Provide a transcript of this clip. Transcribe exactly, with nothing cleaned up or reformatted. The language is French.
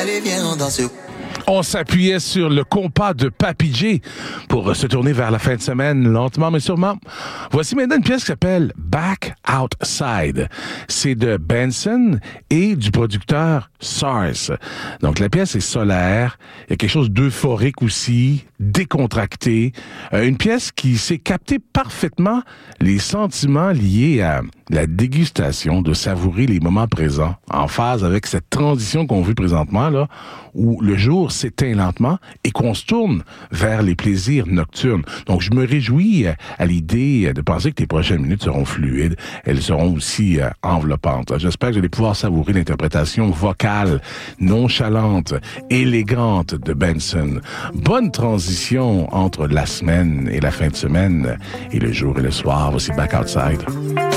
allez, viens, on danse. On s'appuyait sur le compas de Papy J pour se tourner vers la fin de semaine, lentement mais sûrement. Voici maintenant une pièce qui s'appelle Back Outside. C'est de Benson et du producteur SARS. Donc la pièce est solaire, il y a quelque chose d'euphorique aussi, décontracté. Euh, une pièce qui sait capter parfaitement les sentiments liés à la dégustation, de savourer les moments présents, en phase avec cette transition qu'on vit présentement, là, où le jour s'éteint lentement et qu'on se tourne vers les plaisirs nocturnes. Donc, je me réjouis à l'idée de penser que les prochaines minutes seront fluides. Elles seront aussi euh, enveloppantes. J'espère que vous allez pouvoir savourer l'interprétation vocale, nonchalante, élégante de Benson. Bonne transition entre la semaine et la fin de semaine, et le jour et le soir. Voici Back Outside.